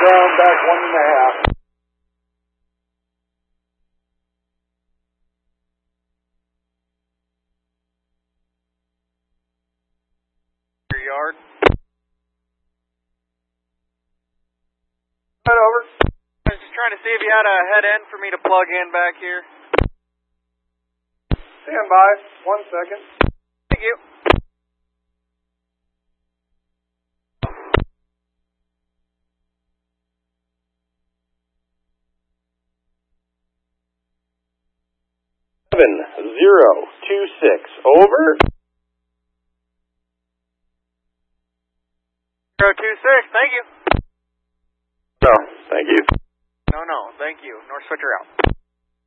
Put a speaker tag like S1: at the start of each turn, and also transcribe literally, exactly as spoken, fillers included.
S1: ground, back one and a half.
S2: Your yard.
S1: Right over.
S2: I was just trying to see if you had a head end for me to plug in back here.
S1: Stand by. One second.
S2: Thank you.
S1: Seven zero two six. Over.
S2: Zero two six. Thank you.
S1: No, thank you.
S2: No, no. Thank you. North Switcher out.